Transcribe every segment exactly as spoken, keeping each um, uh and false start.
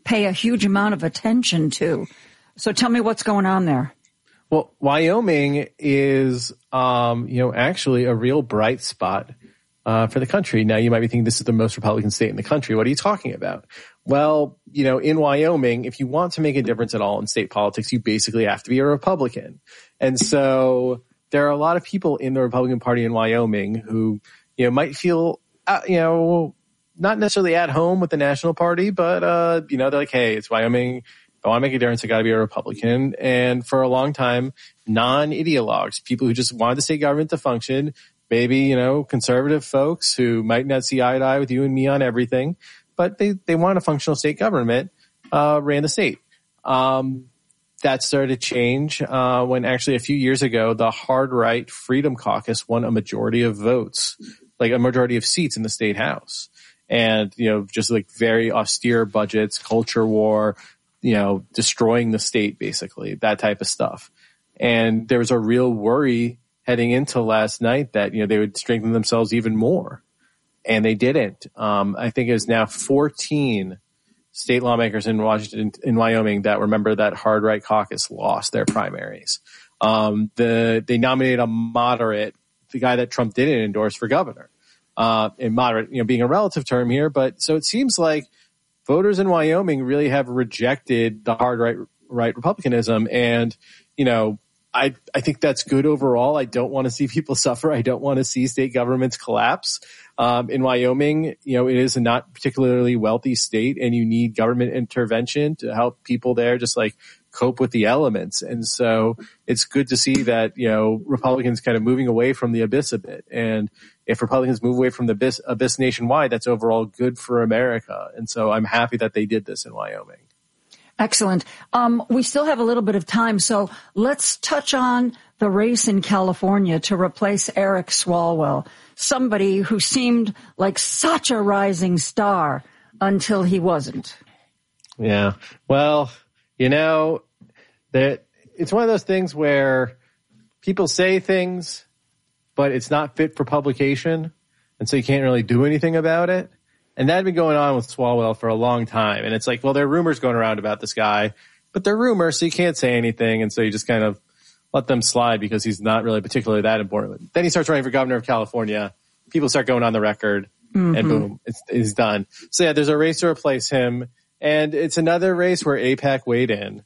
pay a huge amount of attention to. So tell me what's going on there. Well, Wyoming is, um, you know, actually a real bright spot uh, for the country. Now, you might be thinking this is the most Republican state in the country. What are you talking about? Well, you know, in Wyoming, if you want to make a difference at all in state politics, you basically have to be a Republican. And so there are a lot of people in the Republican Party in Wyoming who, you know, might feel, uh, you know, not necessarily at home with the National Party, but, uh, you know, they're like, hey, it's Wyoming. If I want to make a difference, I got to be a Republican. And for a long time, non-ideologues, people who just wanted the state government to function, maybe, you know, conservative folks who might not see eye to eye with you and me on everything, but they, they want a functional state government, uh, ran the state. Um, that started to change, uh, when actually a few years ago, the hard right Freedom Caucus won a majority of votes, like a majority of seats in the state house. And, you know, just like very austere budgets, culture war, you know, destroying the state, basically, that type of stuff. And there was a real worry heading into last night that, you know, they would strengthen themselves even more. And they didn't. Um, I think it was now fourteen state lawmakers in Washington, in Wyoming, that remember that hard right caucus lost their primaries. Um, the, they nominated a moderate, the guy that Trump didn't endorse for governor. Uh, and moderate, you know, being a relative term here. But so it seems like voters in Wyoming really have rejected the hard right, right Republicanism. And, you know, I, I think that's good overall. I don't want to see people suffer. I don't want to see state governments collapse. Um, in Wyoming, you know, it is a not particularly wealthy state, and you need government intervention to help people there just like cope with the elements. And so it's good to see that, you know, Republicans kind of moving away from the abyss a bit. And if Republicans move away from the abyss, abyss nationwide, that's overall good for America. And so I'm happy that they did this in Wyoming. Excellent. Um, we still have a little bit of time, so let's touch on the race in California to replace Eric Swalwell, somebody who seemed like such a rising star until he wasn't. Yeah. Well, you know, that it's one of those things where people say things, but it's not fit for publication, and so you can't really do anything about it. And that had been going on with Swalwell for a long time. And it's like, well, there are rumors going around about this guy, but they're rumors, so you can't say anything. And so you just kind of let them slide because he's not really particularly that important. Then he starts running for governor of California. People start going on the record, mm-hmm. and boom, it's, it's done. So yeah, there's a race to replace him. And it's another race where AIPAC weighed in.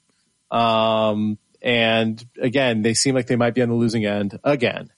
Um, and again, they seem like they might be on the losing end again.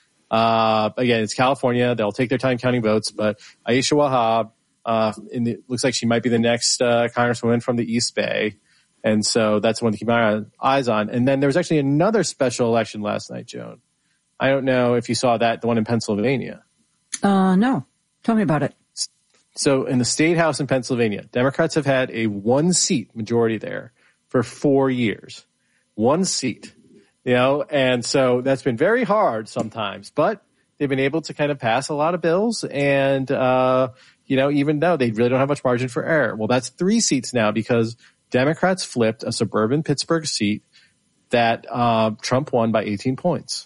Uh, again, it's California. They'll take their time counting votes, but Aisha Wahab, Uh, in the, looks like she might be the next uh, congresswoman from the East Bay. And so that's one to keep my eyes on. And then there was actually another special election last night, Joan. I don't know if you saw that, the one in Pennsylvania. Uh, no. Tell me about it. So in the state house in Pennsylvania, Democrats have had a one seat majority there for four years. One seat, you know, and so that's been very hard sometimes, but they've been able to kind of pass a lot of bills and, uh, you know, even though they really don't have much margin for error. Well, that's three seats now because Democrats flipped a suburban Pittsburgh seat that uh, Trump won by eighteen points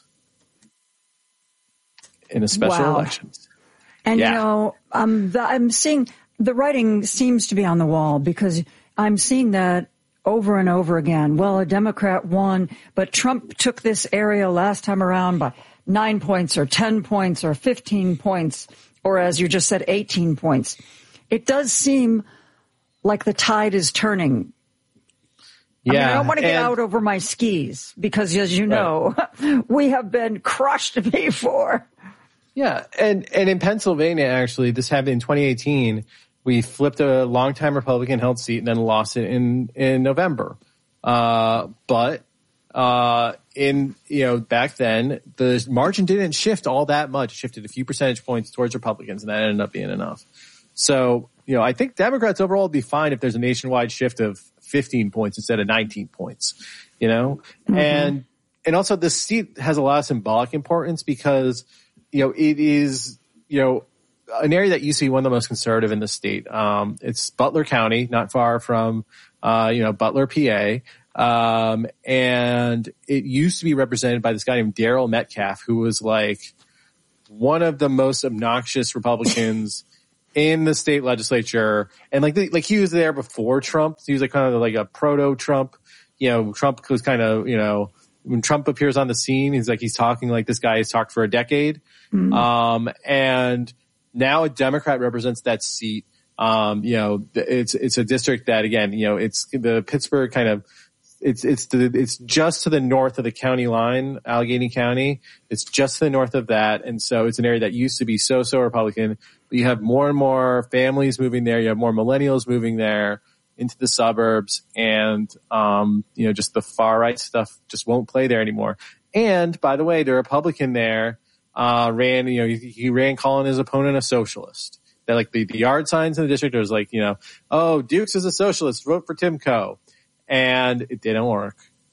in a special wow. election. And, yeah. you know, um, the, I'm seeing the writing seems to be on the wall because I'm seeing that over and over again. Well, a Democrat won, but Trump took this area last time around by nine points or ten points or fifteen points. Or as you just said, eighteen points. It does seem like the tide is turning. Yeah, I mean, I don't want to get and, out over my skis because, as you know, right. we have been crushed before. Yeah, and, and in Pennsylvania, actually, this happened in twenty eighteen. We flipped a longtime Republican-held seat and then lost it in, in November. Uh, but uh, in, you know, back then, the margin didn't shift all that much. It shifted a few percentage points towards Republicans, and that ended up being enough. So, you know, I think Democrats overall would be fine if there's a nationwide shift of fifteen points instead of nineteen points, you know? Mm-hmm. And, and also the seat has a lot of symbolic importance because, you know, it is, you know, an area that used to be one of the most conservative in the state. Um, it's Butler County, not far from, uh, you know, Butler, P A. Um, and it used to be represented by this guy named Darrell Metcalfe, who was like one of the most obnoxious Republicans in the state legislature. And like, the, like he was there before Trump. He was like kind of like a proto-Trump. You know, Trump was kind of, you know, when Trump appears on the scene, he's like, he's talking like this guy has talked for a decade. Mm-hmm. Um, and now a Democrat represents that seat. Um, you know, it's, it's a district that, again, you know, it's the Pittsburgh kind of, it's, it's the, it's just to the north of the county line, Allegheny County. It's just to the north of that. And so it's an area that used to be so, so Republican, but you have more and more families moving there. You have more millennials moving there into the suburbs, and, um, you know, just the far right stuff just won't play there anymore. And by the way, the Republican there, uh, ran, you know, he, he ran calling his opponent a socialist. That like the, the yard signs in the district was like, you know, oh, Dukes is a socialist, vote for Timko. And it didn't work.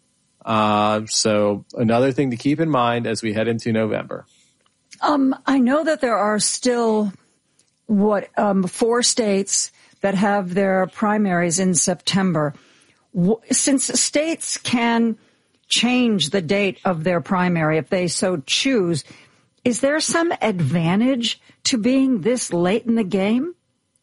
Uh, so another thing to keep in mind as we head into November. Um, I know that there are still what, um, four states that have their primaries in September. Since states can change the date of their primary if they so choose, is there some advantage to being this late in the game?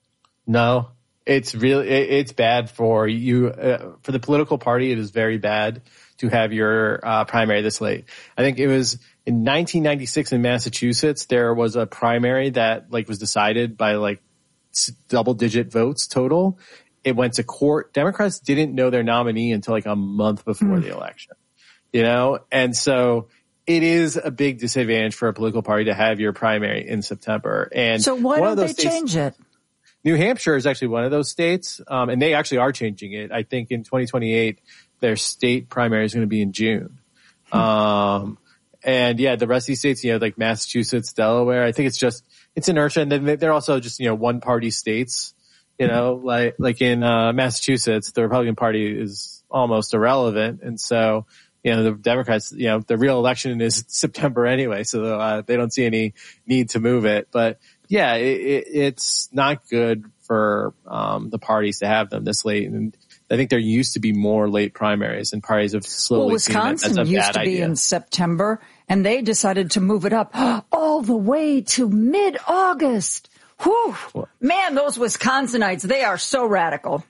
No, it's really, it's bad for you, uh, for the political party. It is very bad to have your uh, primary this late. I think it was in nineteen ninety-six in Massachusetts, there was a primary that like was decided by like double digit votes total. It went to court. Democrats didn't know their nominee until like a month before mm. the election, you know? And so it is a big disadvantage for a political party to have your primary in September. And so why don't they states, change it? New Hampshire is actually one of those states. Um, and they actually are changing it. I think in twenty twenty-eight, their state primary is going to be in June. Hmm. Um, and yeah, the rest of these states, you know, like Massachusetts, Delaware, I think it's just, it's inertia. And then they're also just, you know, one party states, you know, like, like in, uh, Massachusetts, the Republican Party is almost irrelevant. And so, you know, the Democrats, you know, the real election is September anyway. So, uh, they don't see any need to move it. But yeah, it, it, it's not good for, um, the parties to have them this late. And I think there used to be more late primaries, and parties have slowly well, Wisconsin seen that that's a used bad to be idea. In September, and they decided to move it up all the way to mid-August. Whew. Man, those Wisconsinites, they are so radical.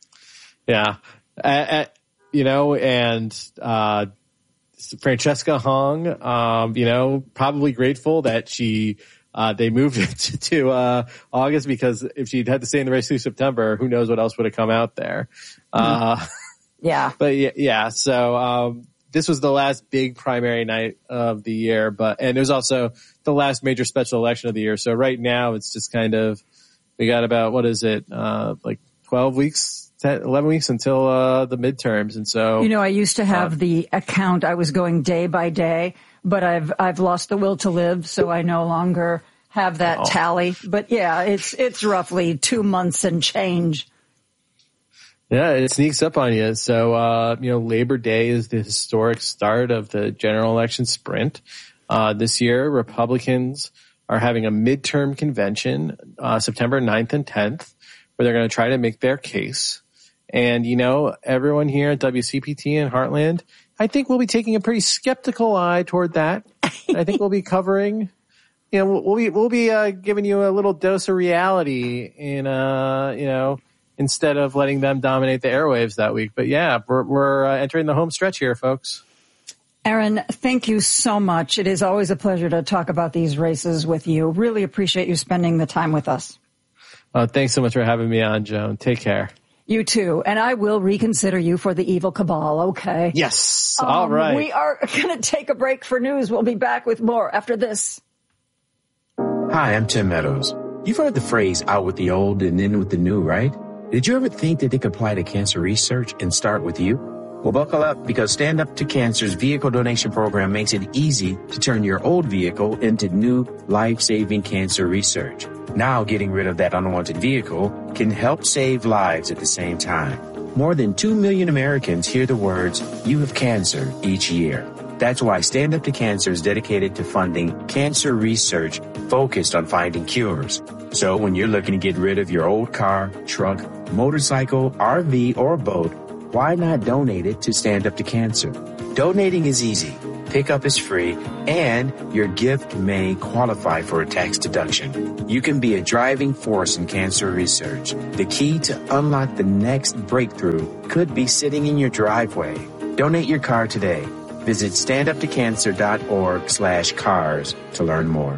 Yeah. Uh, uh, you know, and uh Francesca Hong, um, you know, probably grateful that she Uh, they moved it to, to uh, August, because if she'd had to stay in the race through September, who knows what else would have come out there. Uh, yeah. But yeah, yeah. So, um, this was the last big primary night of the year, but, and it was also the last major special election of the year. So right now it's just kind of, we got about, what is it, uh, like twelve weeks, ten, eleven weeks until, uh, the midterms. And so. You know, I used to have uh, the account. I was going day by day. But I've I've lost the will to live, so I no longer have that oh. tally. But yeah, it's it's roughly two months and change. Yeah, it sneaks up on you. So uh, you know, Labor Day is the historic start of the general election sprint. Uh, this year, Republicans are having a midterm convention, uh, September ninth and tenth, where they're going to try to make their case. And you know, everyone here at W C P T and Heartland, I think we'll be taking a pretty skeptical eye toward that. I think we'll be covering, you know, we'll be, we'll be, uh, giving you a little dose of reality in, uh, you know, instead of letting them dominate the airwaves that week. But yeah, we're, we're uh, entering the home stretch here, folks. Aaron, thank you so much. It is always a pleasure to talk about these races with you. Really appreciate you spending the time with us. Uh, thanks so much for having me on, Joan. Take care. You too. And I will reconsider you for the evil cabal, okay? Yes. Um, All right. We are going to take a break for news. We'll be back with more after this. Hi, I'm Tim Meadows. You've heard the phrase out with the old and in with the new, right? Did you ever think that they could apply to cancer research and start with you? Well, buckle up, because Stand Up to Cancer's vehicle donation program makes it easy to turn your old vehicle into new life-saving cancer research. Now, getting rid of that unwanted vehicle can help save lives at the same time. More than two million Americans hear the words, "You have cancer," each year. That's why Stand Up to Cancer is dedicated to funding cancer research focused on finding cures. So when you're looking to get rid of your old car, truck, motorcycle, R V, or boat, why not donate it to Stand Up to Cancer? Donating is easy. Pickup is free, and your gift may qualify for a tax deduction. You can be a driving force in cancer research. The key to unlock the next breakthrough could be sitting in your driveway. Donate your car today. Visit standuptocancer.org slash cars to learn more.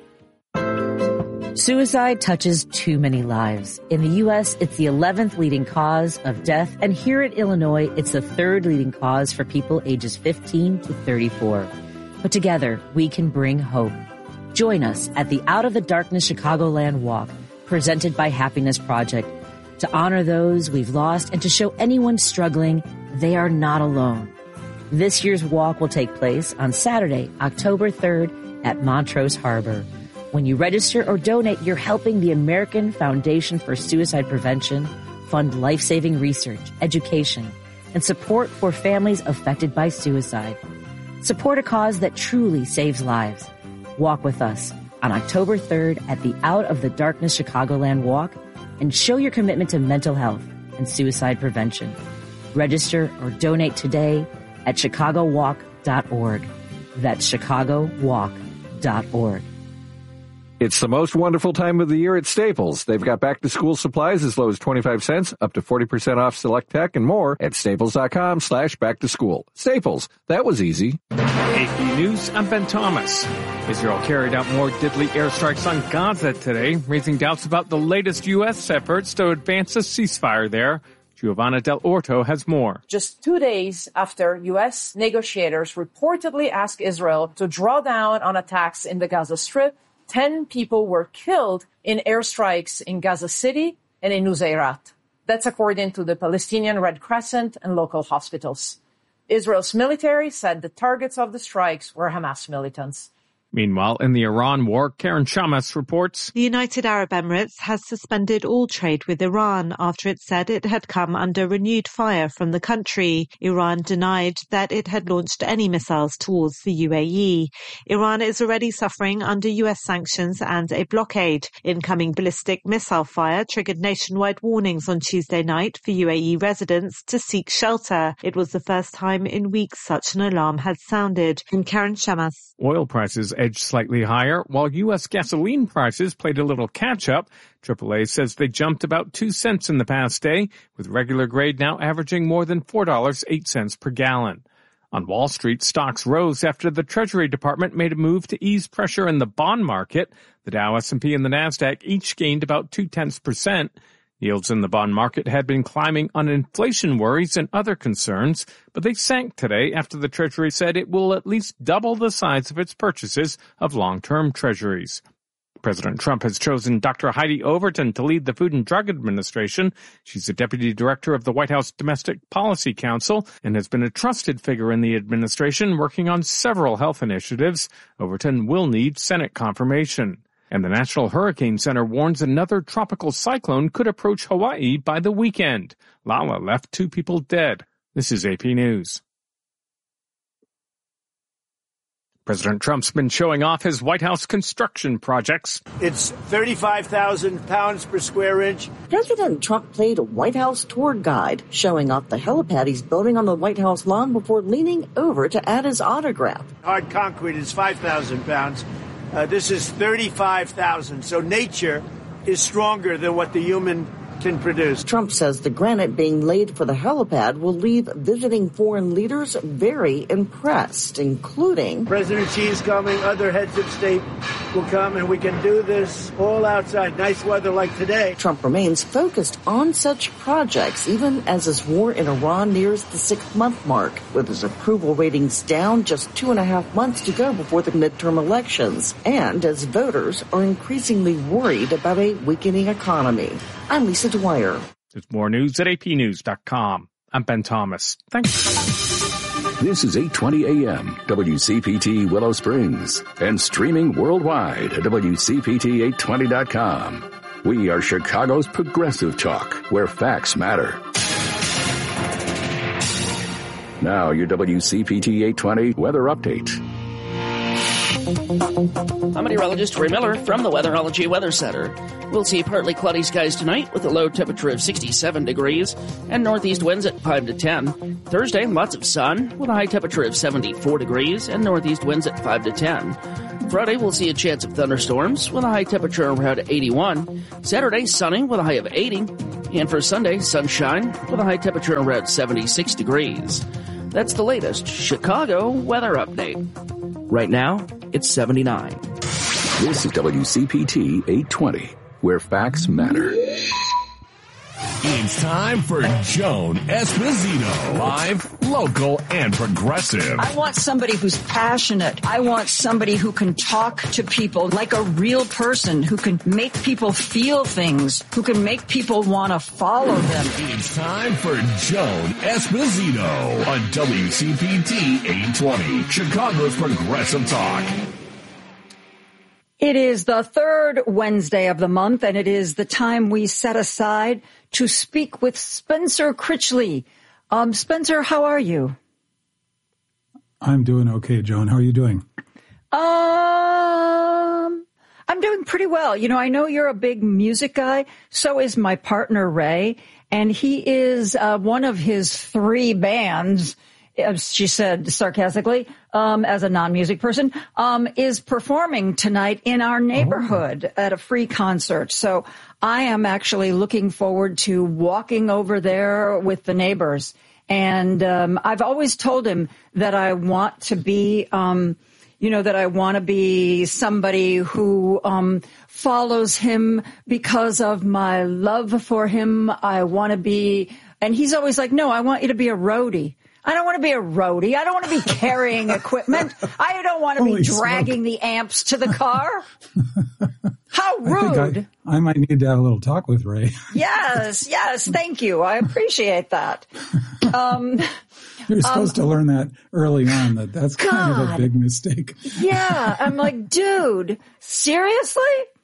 Suicide touches too many lives. In the U S, it's the eleventh leading cause of death, and here in Illinois, it's the third leading cause for people ages fifteen to thirty-four. But together, we can bring hope. Join us at the Out of the Darkness Chicagoland Walk, presented by Happiness Project, to honor those we've lost and to show anyone struggling they are not alone. This year's walk will take place on Saturday, October third at Montrose Harbor. When you register or donate, you're helping the American Foundation for Suicide Prevention fund life-saving research, education, and support for families affected by suicide. Support a cause that truly saves lives. Walk with us on October third at the Out of the Darkness Chicagoland Walk and show your commitment to mental health and suicide prevention. Register or donate today at chicago walk dot org. That's chicago walk dot org. It's the most wonderful time of the year at Staples. They've got back-to-school supplies as low as twenty-five cents, up to forty percent off select tech, and more at staples.com slash back-to-school. Staples, that was easy. A P News, I'm Ben Thomas. Israel carried out more deadly airstrikes on Gaza today, raising doubts about the latest U S efforts to advance a ceasefire there. Giovanna Del Orto has more. Just two days after U S negotiators reportedly asked Israel to draw down on attacks in the Gaza Strip, ten people were killed in airstrikes in Gaza City and in Nuseirat. That's according to the Palestinian Red Crescent and local hospitals. Israel's military said the targets of the strikes were Hamas militants. Meanwhile, in the Iran war, Karen Shamas reports the United Arab Emirates has suspended all trade with Iran after it said it had come under renewed fire from the country. Iran denied that it had launched any missiles towards the U A E. Iran is already suffering under U S sanctions and a blockade. Incoming ballistic missile fire triggered nationwide warnings on Tuesday night for U A E residents to seek shelter. It was the first time in weeks such an alarm had sounded. And Karen Shamas. Oil prices edged slightly higher, while U S gasoline prices played a little catch-up. triple A says they jumped about two cents in the past day, with regular grade now averaging more than four dollars and eight cents per gallon. On Wall Street, stocks rose after the Treasury Department made a move to ease pressure in the bond market. The Dow, S and P, and the Nasdaq each gained about two-tenths percent. Yields in the bond market had been climbing on inflation worries and other concerns, but they sank today after the Treasury said it will at least double the size of its purchases of long-term treasuries. President Trump has chosen Doctor Heidi Overton to lead the Food and Drug Administration. She's the deputy director of the White House Domestic Policy Council and has been a trusted figure in the administration, working on several health initiatives. Overton will need Senate confirmation. And the National Hurricane Center warns another tropical cyclone could approach Hawaii by the weekend. Lala left two people dead. This is A P News. President Trump's been showing off his White House construction projects. It's thirty-five thousand pounds per square inch. President Trump played a White House tour guide, showing off the helipad he's building on the White House lawn before leaning over to add his autograph. Hard concrete is five thousand pounds. Uh, this is thirty-five thousand. So nature is stronger than what the human can produce. Trump says the granite being laid for the helipad will leave visiting foreign leaders very impressed, including President Xi's coming, other heads of state will come, and we can do this all outside. Nice weather like today. Trump remains focused on such projects, even as his war in Iran nears the six-month mark, with his approval ratings down just two and a half months to go before the midterm elections, and as voters are increasingly worried about a weakening economy. I'm Lisa Dwyer. There's more news at A P news dot com. I'm Ben Thomas. Thanks. This is eight twenty A M, W C P T Willow Springs, and streaming worldwide at W C P T eight twenty dot com. We are Chicago's progressive talk, where facts matter. Now your W C P T eight twenty weather update. I'm meteorologist Ray Miller from the Weatherology Weather Center. We'll see partly cloudy skies tonight with a low temperature of sixty-seven degrees and northeast winds at five to ten. Thursday, lots of sun with a high temperature of seventy-four degrees and northeast winds at five to ten. Friday, we'll see a chance of thunderstorms with a high temperature around eighty-one. Saturday, sunny with a high of eighty. And for Sunday, sunshine with a high temperature around seventy-six degrees. That's the latest Chicago weather update. Right now, it's seventy-nine. This is W C P T eight twenty, where facts matter. It's time for Joan Esposito. Live, local, and progressive. I want somebody who's passionate. I want somebody who can talk to people like a real person, who can make people feel things, who can make people want to follow them. It's time for Joan Esposito on W C P T eight twenty, Chicago's Progressive Talk. It is the third Wednesday of the month, and it is the time we set aside to speak with Spencer Critchley. Um, Spencer, how are you? I'm doing okay, Joan. How are you doing? Um, I'm doing pretty well. You know, I know you're a big music guy. So is my partner, Ray, and he is uh, one of his three bands, as she said sarcastically, um, as a non-music person, um, is performing tonight in our neighborhood oh. at a free concert. So I am actually looking forward to walking over there with the neighbors. And um, I've always told him that I want to be, um, you know, that I want to be somebody who um, follows him because of my love for him. I want to be, and he's always like, no, I want you to be a roadie. I don't want to be a roadie. I don't want to be carrying equipment. I don't want to Holy be dragging smoke. the amps to the car. How rude. I, think I, I might need to have a little talk with Ray. Yes, yes. Thank you. I appreciate that. Um, You're supposed um, to learn that early on, that that's God. kind of a big mistake. Yeah. I'm like, dude, seriously?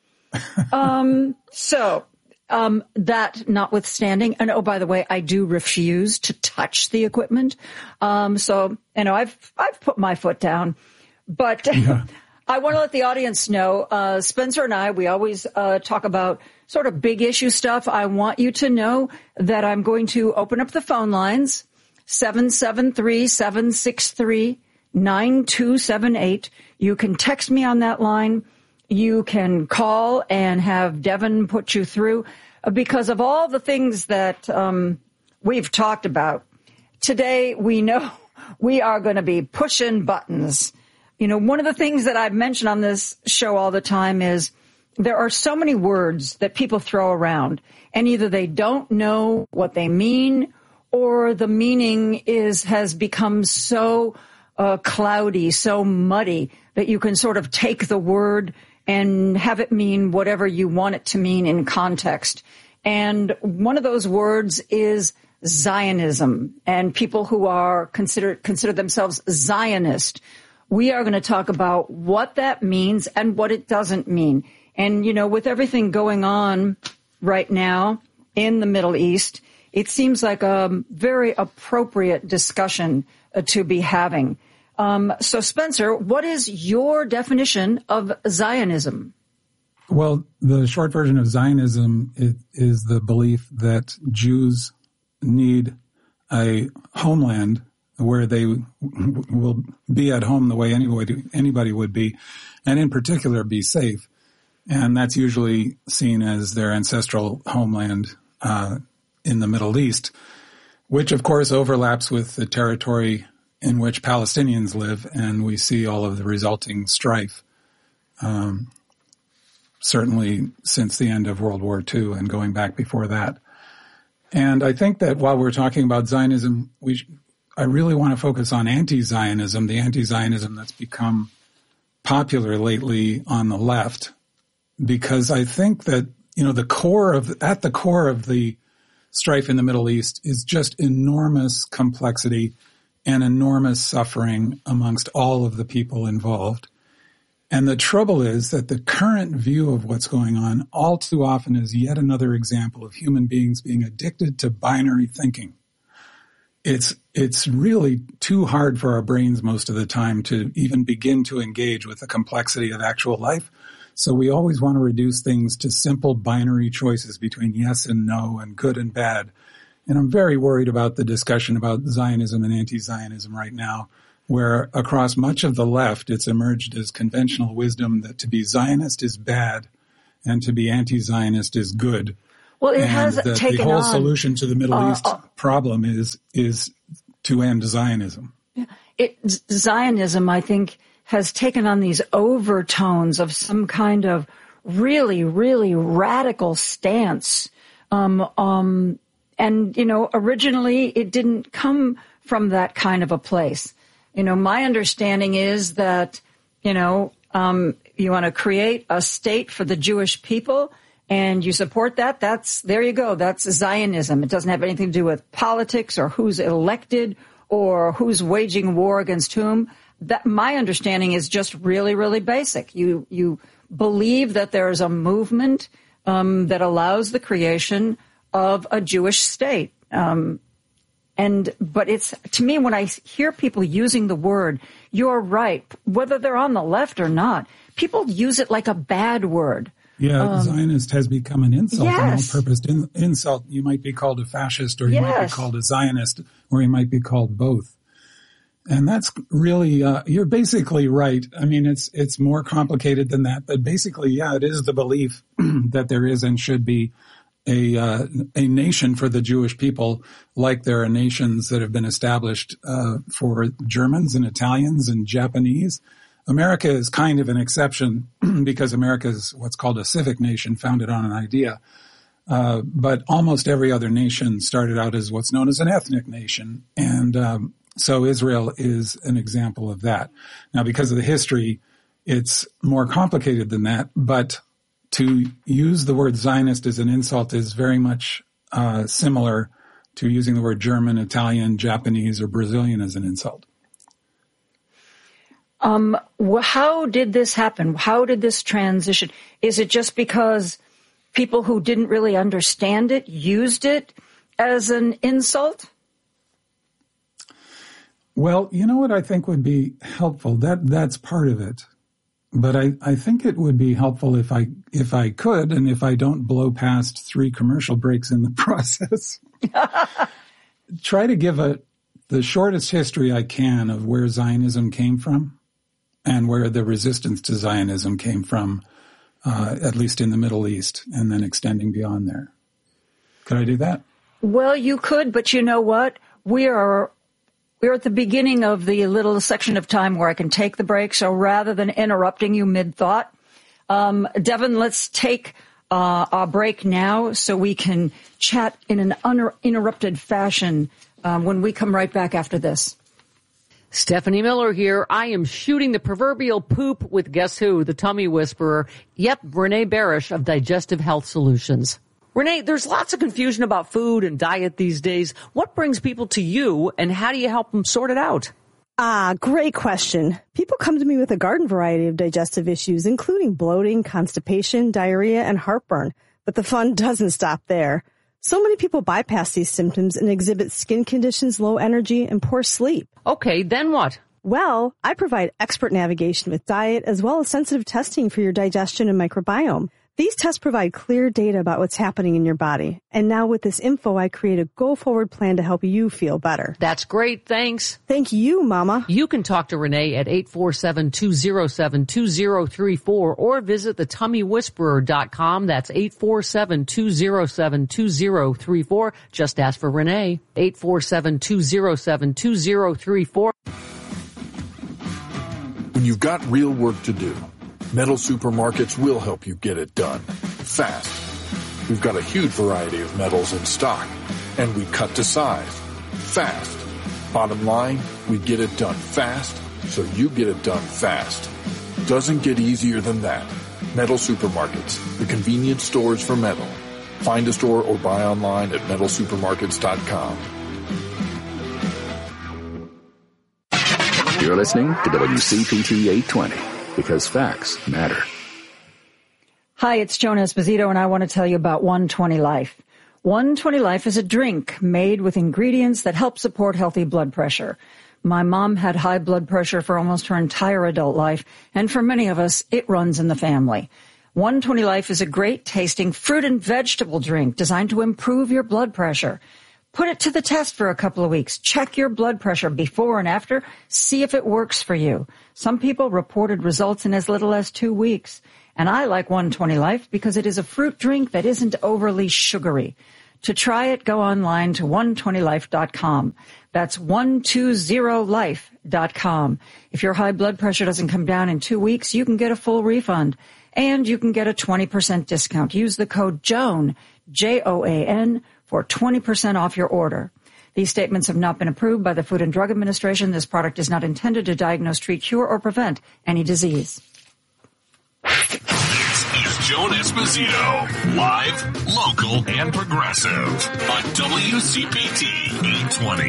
Um, so. Um, that notwithstanding, and oh, by the way, I do refuse to touch the equipment. Um, so, you know, I've, I've put my foot down, but yeah. I want to let the audience know, uh, Spencer and I, we always, uh, talk about sort of big issue stuff. I want you to know that I'm going to open up the phone lines, seven seven three, seven six three, nine two seven eight. You can text me on that line. You can call and have Devin put you through, because of all the things that um, we've talked about. Today, we know we are going to be pushing buttons. You know, one of the things that I've mentioned on this show all the time is there are so many words that people throw around, and either they don't know what they mean, or the meaning is has become so uh, cloudy, so muddy, that you can sort of take the word and have it mean whatever you want it to mean in context. And one of those words is Zionism, and people who are consider consider themselves Zionist. We are going to talk about what that means and what it doesn't mean. And, you know, with everything going on right now in the Middle East, it seems like a very appropriate discussion uh, to be having. Um, so, Spencer, what is your definition of Zionism? Well, the short version of Zionism is, is the belief that Jews need a homeland where they w- will be at home the way anybody, anybody would be, and in particular be safe. And that's usually seen as their ancestral homeland uh, in the Middle East, which, of course, overlaps with the territory in which Palestinians live, and we see all of the resulting strife, um, certainly since the end of World War Two and going back before that. And I think that while we're talking about Zionism, we sh- I really want to focus on anti-Zionism, the anti-Zionism that's become popular lately on the left, because I think that, you know, the core of, at the core of the strife in the Middle East is just enormous complexity and enormous suffering amongst all of the people involved. And the trouble is that the current view of what's going on all too often is yet another example of human beings being addicted to binary thinking. it's it's really too hard for our brains most of the time to even begin to engage with the complexity of actual life. So we always want to reduce things to simple binary choices between yes and no and good and bad. And I'm very worried about the discussion about Zionism and anti-Zionism right now, where across much of the left, it's emerged as conventional wisdom that to be Zionist is bad and to be anti-Zionist is good. Well, it and has that taken the whole on, solution to the Middle uh, East uh, problem is is to end Zionism. It, Zionism, I think, has taken on these overtones of some kind of really, really radical stance. Um, um, and, you know, originally it didn't come from that kind of a place. You know, my understanding is that, you know, um, you want to create a state for the Jewish people and you support that. That's, there you go. That's Zionism. It doesn't have anything to do with politics or who's elected or who's waging war against whom. That, my understanding is just really, really basic. You, you believe that there is a movement, um, that allows the creation of a Jewish state. Um, and, but it's, to me, when I hear people using the word, you're right, whether they're on the left or not, people use it like a bad word. Yeah, Um, Zionist has become an insult, yes. an all-purpose in, insult. You might be called a fascist, or you Yes. might be called a Zionist, or you might be called both. And that's really, uh, you're basically right. I mean, it's, it's more complicated than that, but basically, yeah, it is the belief that there is and should be a, uh, a nation for the Jewish people, like there are nations that have been established, uh, for Germans and Italians and Japanese. America is kind of an exception because America is what's called a civic nation founded on an idea. Uh, but almost every other nation started out as what's known as an ethnic nation. And, um, so Israel is an example of that. Now, because of the history, it's more complicated than that, but to use the word Zionist as an insult is very much uh, similar to using the word German, Italian, Japanese, or Brazilian as an insult. Um, wh- how did this happen? How did this transition? Is it just because people who didn't really understand it used it as an insult? Well, you know what I think would be helpful? That that's part of it. But I, I think it would be helpful if I if I could, and if I don't blow past three commercial breaks in the process, try to give a the shortest history I can of where Zionism came from and where the resistance to Zionism came from, uh, at least in the Middle East, and then extending beyond there. Could I do that? Well, you could, but you know what? We are we're at the beginning of the little section of time where I can take the break. So rather than interrupting you mid-thought, um, Devin, let's take uh, our break now so we can chat in an uninterrupted fashion um, when we come right back after this. Stephanie Miller here. I am shooting the proverbial poop with guess who? The tummy whisperer. Yep, Renee Barish of Digestive Health Solutions. Renee, there's lots of confusion about food and diet these days. What brings people to you, and how do you help them sort it out? Ah, great question. People come to me with a garden variety of digestive issues, including bloating, constipation, diarrhea, and heartburn. But the fun doesn't stop there. So many people bypass these symptoms and exhibit skin conditions, low energy, and poor sleep. Okay, then what? Well, I provide expert navigation with diet as well as sensitive testing for your digestion and microbiome. These tests provide clear data about what's happening in your body. And now with this info, I create a go-forward plan to help you feel better. That's great. Thanks. Thank you, Mama. You can talk to Renee at eight four seven, two oh seven, two oh three four or visit the tummy whisperer dot com. That's eight four seven, two oh seven, two oh three four. Just ask for Renee. eight four seven, two oh seven, two oh three four. When you've got real work to do, Metal Supermarkets will help you get it done fast. We've got a huge variety of metals in stock, and we cut to size fast. Bottom line, we get it done fast, so you get it done fast. Doesn't get easier than that. Metal Supermarkets, the convenience stores for metal. Find a store or buy online at metal supermarkets dot com. You're listening to W C P T eight twenty. Because facts matter. Hi, it's Joan Esposito, and I want to tell you about one twenty Life. one twenty Life is a drink made with ingredients that help support healthy blood pressure. My mom had high blood pressure for almost her entire adult life, and for many of us, it runs in the family. one twenty Life is a great-tasting fruit and vegetable drink designed to improve your blood pressure. Put it to the test for a couple of weeks. Check your blood pressure before and after. See if it works for you. Some people reported results in as little as two weeks. And I like one twenty Life because it is a fruit drink that isn't overly sugary. To try it, go online to one twenty life dot com. That's one twenty life dot com. If your high blood pressure doesn't come down in two weeks, you can get a full refund. And you can get a twenty percent discount. Use the code JOAN, J O A N, for twenty percent off your order. These statements have not been approved by the Food and Drug Administration. This product is not intended to diagnose, treat, cure, or prevent any disease. This is Joan Esposito, live, local, and progressive on W C P T eight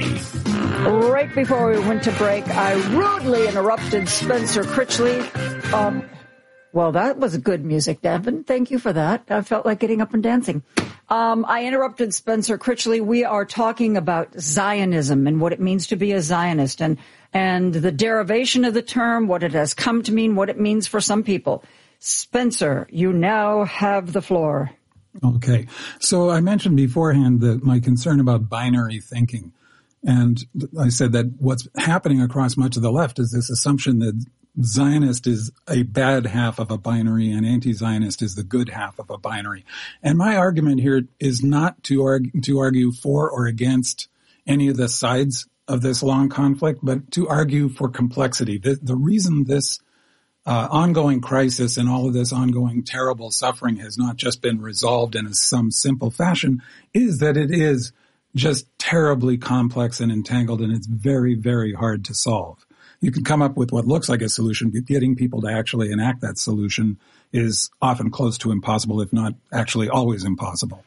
twenty. Right before we went to break, I rudely interrupted Spencer Critchley. Um, well, that was good music, Devin. Thank you for that. I felt like getting up and dancing. Um, I interrupted Spencer Critchley. We are talking about Zionism and what it means to be a Zionist and, and the derivation of the term, what it has come to mean, what it means for some people. Spencer, you now have the floor. Okay. So I mentioned beforehand that my concern about binary thinking. And I said that what's happening across much of the left is this assumption that Zionist is a bad half of a binary and anti-Zionist is the good half of a binary. And my argument here is not to argue, to argue for or against any of the sides of this long conflict, but to argue for complexity. The, the reason this uh, ongoing crisis and all of this ongoing terrible suffering has not just been resolved in some simple fashion is that it is just terribly complex and entangled, and it's very, very hard to solve. You can come up with what looks like a solution, but getting people to actually enact that solution is often close to impossible, if not actually always impossible.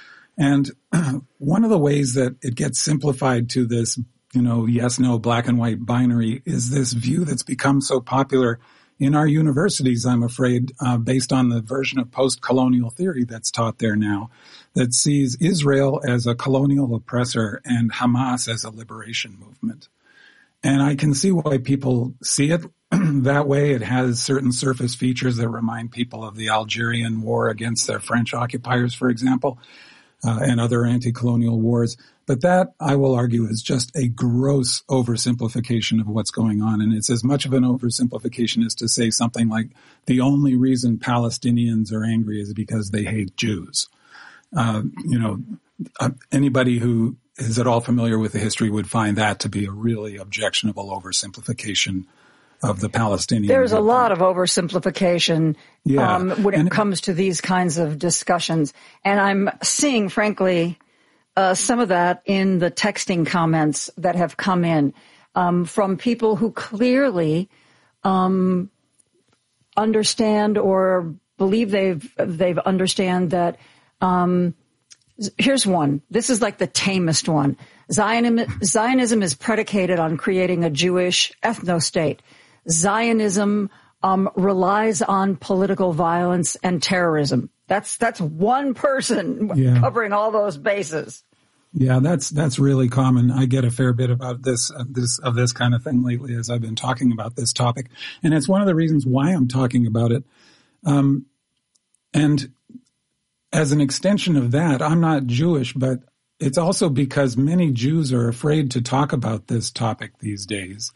And one of the ways that it gets simplified to this, you know, yes, no, black and white binary is this view that's become so popular in our universities, I'm afraid, uh, based on the version of post-colonial theory that's taught there now, that sees Israel as a colonial oppressor and Hamas as a liberation movement. And I can see why people see it that way. It has certain surface features that remind people of the Algerian war against their French occupiers, for example, uh, and other anti-colonial wars. But that, I will argue, is just a gross oversimplification of what's going on. And it's as much of an oversimplification as to say something like the only reason Palestinians are angry is because they hate Jews. Uh, you know, uh, anybody who is at all familiar with the history would find that to be a really objectionable oversimplification of the Palestinian. There's a lot of oversimplification yeah. um, when and it comes to these kinds of discussions. And I'm seeing, frankly, uh, some of that in the texting comments that have come in um, from people who clearly um, understand or believe they've they've understand that um, here's one. This is like the tamest one. Zionism, Zionism is predicated on creating a Jewish ethno-state. Zionism um, relies on political violence and terrorism. That's that's one person yeah. covering all those bases. Yeah, that's that's really common. I get a fair bit about this uh, this of this kind of thing lately as I've been talking about this topic, and it's one of the reasons why I'm talking about it. Um, and as an extension of that, I'm not Jewish, but it's also because many Jews are afraid to talk about this topic these days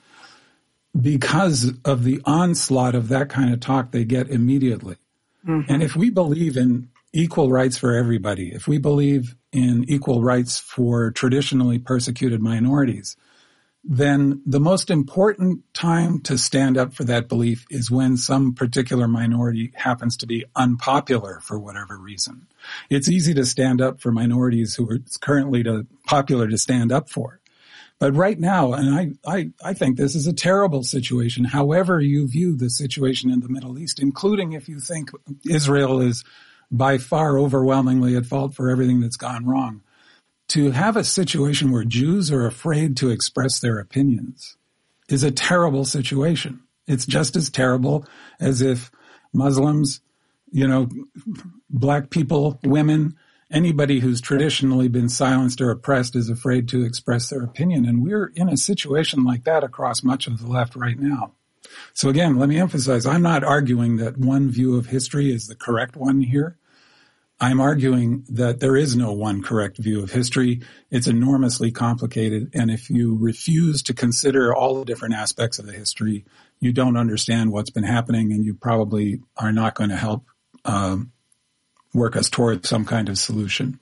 because of the onslaught of that kind of talk they get immediately. Mm-hmm. And if we believe in equal rights for everybody, if we believe in equal rights for traditionally persecuted minorities, then the most important time to stand up for that belief is when some particular minority happens to be unpopular for whatever reason. It's easy to stand up for minorities who are currently to, popular to stand up for. But right now, and I, I, I think this is a terrible situation, however you view the situation in the Middle East, including if you think Israel is by far overwhelmingly at fault for everything that's gone wrong. To have a situation where Jews are afraid to express their opinions is a terrible situation. It's just as terrible as if Muslims, you know, black people, women, anybody who's traditionally been silenced or oppressed is afraid to express their opinion. And we're in a situation like that across much of the left right now. So again, let me emphasize, I'm not arguing that one view of history is the correct one here. I'm arguing that there is no one correct view of history. It's enormously complicated. And if you refuse to consider all the different aspects of the history, you don't understand what's been happening, and you probably are not going to help um, work us towards some kind of solution.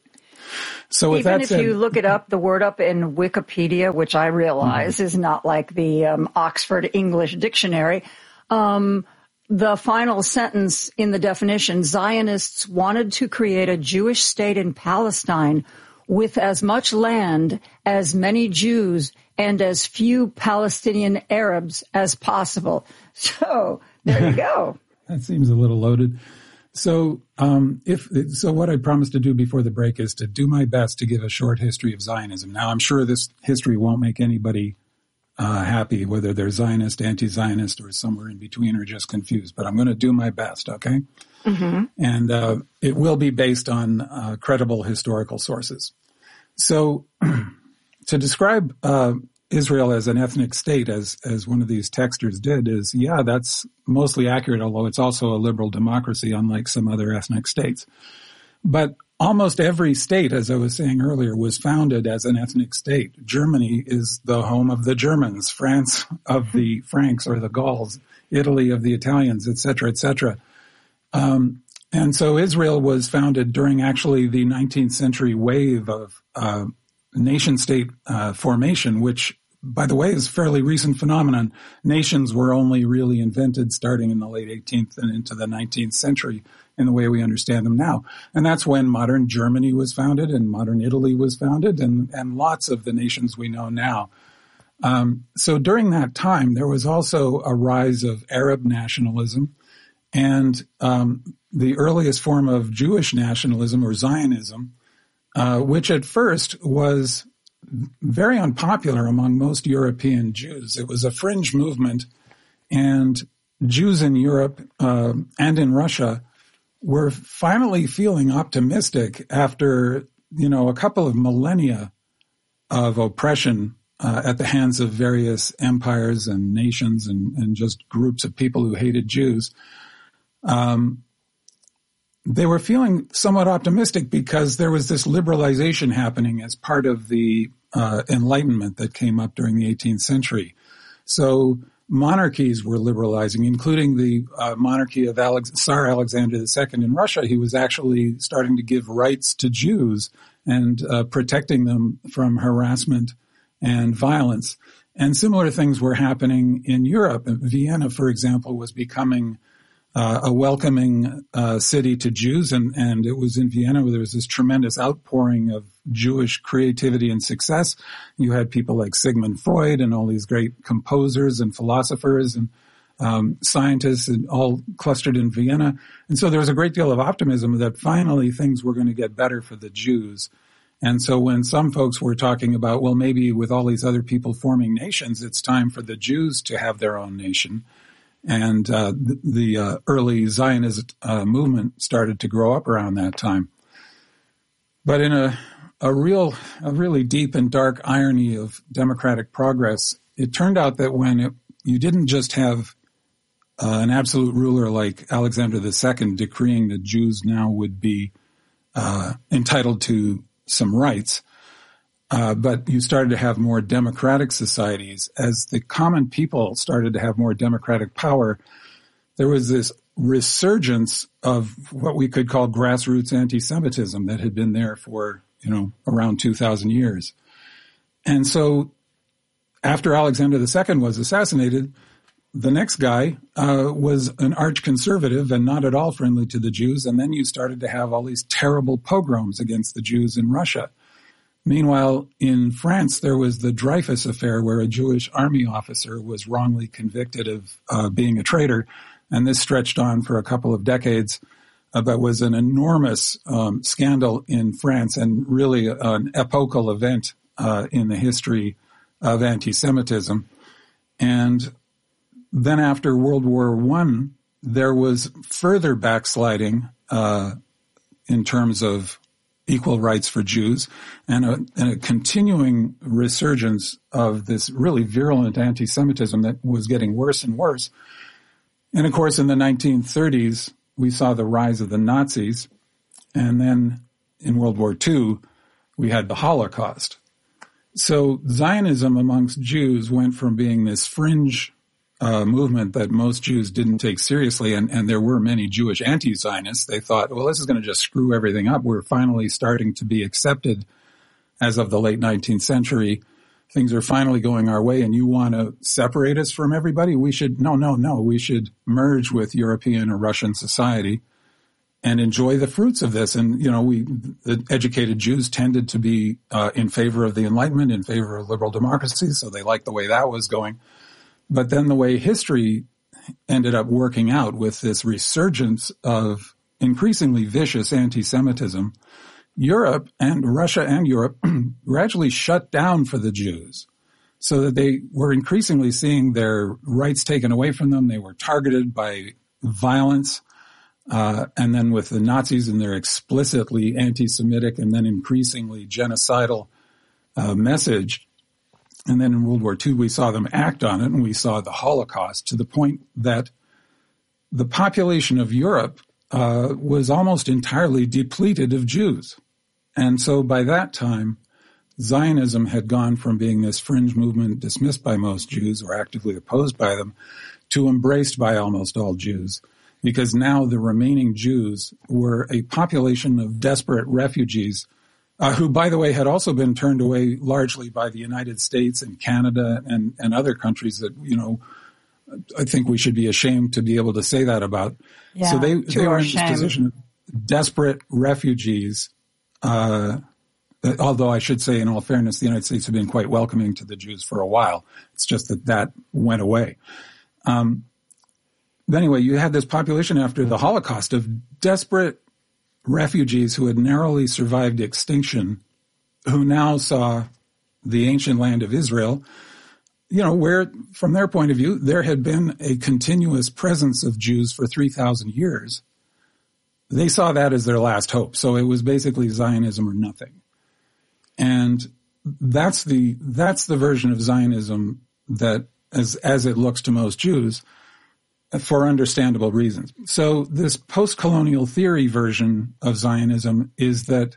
So with Even that if said, you look it up, the word up in Wikipedia, which I realize mm-hmm. is not like the um, Oxford English Dictionary, um, the final sentence in the definition, Zionists wanted to create a Jewish state in Palestine with as much land, as many Jews, and as few Palestinian Arabs as possible. So there you go. That seems a little loaded. So, um, if so, what I promised to do before the break is to do my best to give a short history of Zionism. Now, I'm sure this history won't make anybody uh, happy, whether they're Zionist, anti-Zionist, or somewhere in between, or just confused. But I'm going to do my best, okay? Mm-hmm. And uh, it will be based on uh, credible historical sources. So, to describe uh, Israel as an ethnic state, as as one of these texters did, is, yeah, that's mostly accurate, although it's also a liberal democracy, unlike some other ethnic states. But almost every state, as I was saying earlier, was founded as an ethnic state. Germany is the home of the Germans, France of the Franks or the Gauls, Italy of the Italians, et cetera, et cetera. Um, and so Israel was founded during actually the nineteenth century wave of uh, nation-state uh, formation, which, by the way, is a fairly recent phenomenon. Nations were only really invented starting in the late eighteenth and into the nineteenth century in the way we understand them now. And that's when modern Germany was founded and modern Italy was founded and, and lots of the nations we know now. Um, so during that time, there was also a rise of Arab nationalism and um, the earliest form of Jewish nationalism or Zionism, uh, which at first was very unpopular among most European Jews. It was a fringe movement, and Jews in Europe uh, and in Russia were finally feeling optimistic after, you know, a couple of millennia of oppression uh, at the hands of various empires and nations and, and just groups of people who hated Jews. Um, they were feeling somewhat optimistic because there was this liberalization happening as part of the uh, Enlightenment that came up during the eighteenth century. So monarchies were liberalizing, including the uh, monarchy of Alex- Tsar Alexander the Second in Russia. He was actually starting to give rights to Jews and uh, protecting them from harassment and violence. And similar things were happening in Europe. Vienna, for example, was becoming Uh, a welcoming uh, city to Jews, and, and it was in Vienna where there was this tremendous outpouring of Jewish creativity and success. You had people like Sigmund Freud and all these great composers and philosophers and um, scientists, and all clustered in Vienna. And so there was a great deal of optimism that finally things were going to get better for the Jews. And so when some folks were talking about, well, maybe with all these other people forming nations, it's time for the Jews to have their own nation. And uh, the, the uh, early Zionist uh, movement started to grow up around that time. But in a, a real, a really deep and dark irony of democratic progress, it turned out that when it, you didn't just have uh, an absolute ruler like Alexander the Second decreeing that Jews now would be uh, entitled to some rights, Uh, but you started to have more democratic societies. As the common people started to have more democratic power, there was this resurgence of what we could call grassroots anti-Semitism that had been there for, you know, around two thousand years. And so after Alexander the Second was assassinated, the next guy uh, was an arch-conservative and not at all friendly to the Jews. And then you started to have all these terrible pogroms against the Jews in Russia. Meanwhile, in France, there was the Dreyfus affair where a Jewish army officer was wrongly convicted of uh, being a traitor. And this stretched on for a couple of decades, uh, but was an enormous um, scandal in France and really an epochal event uh, in the history of anti-Semitism. And then after World War One, there was further backsliding uh, in terms of equal rights for Jews, and a, and a continuing resurgence of this really virulent anti-Semitism that was getting worse and worse. And of course, in the nineteen thirties, we saw the rise of the Nazis, and then in World War Two, we had the Holocaust. So Zionism amongst Jews went from being this fringe uh, movement that most Jews didn't take seriously, and, and there were many Jewish anti-Zionists. They thought, well, this is going to just screw everything up. We're finally starting to be accepted as of the late nineteenth century. Things are finally going our way, and you want to separate us from everybody? We should, no, no, no, we should merge with European or Russian society and enjoy the fruits of this. And, you know, we, the educated Jews tended to be uh, in favor of the Enlightenment, in favor of liberal democracy, so they liked the way that was going. But then the way history ended up working out with this resurgence of increasingly vicious anti-Semitism, Europe and Russia and Europe gradually shut down for the Jews so that they were increasingly seeing their rights taken away from them. They were targeted by violence. Uh, and then with the Nazis and their explicitly anti-Semitic and then increasingly genocidal uh, message. And then in World War Two, we saw them act on it, and we saw the Holocaust to the point that the population of Europe uh, was almost entirely depleted of Jews. And so by that time, Zionism had gone from being this fringe movement dismissed by most Jews or actively opposed by them to embraced by almost all Jews, because now the remaining Jews were a population of desperate refugees uh, who, by the way, had also been turned away largely by the United States and Canada and, and other countries that, you know, I think we should be ashamed to be able to say that about. Yeah, so they, they were in shame. this position of desperate refugees. Uh, although I should say, in all fairness, the United States have been quite welcoming to the Jews for a while. It's just that that went away. Um, but anyway, you had this population after the Holocaust of desperate refugees who had narrowly survived extinction, who now saw the ancient land of Israel, you know, where, from their point of view, there had been a continuous presence of Jews for three thousand years. They saw that as their last hope. So it was basically Zionism or nothing. And that's the, that's the version of Zionism that, as, as it looks to most Jews, for understandable reasons. So this post-colonial theory version of Zionism is that